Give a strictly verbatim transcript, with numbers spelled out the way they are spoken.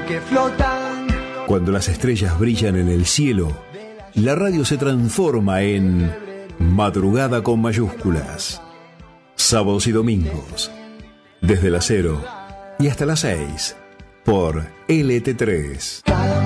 que flotan. Cuando las estrellas brillan en el cielo, la radio se transforma en madrugada con mayúsculas. Sábados y domingos, desde las cero y hasta las seis, por L T tres.